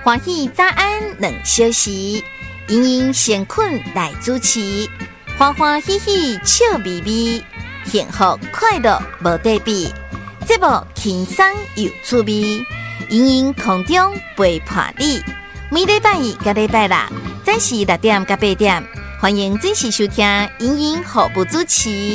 欢喜早安两小时，盈盈闲困来主持，欢欢喜喜笑眯眯，幸福快乐无对比。节目轻松有趣味，盈盈空中陪伴你。每礼拜一到礼拜六，早时6点到8点，欢迎准时收听盈盈服务主持。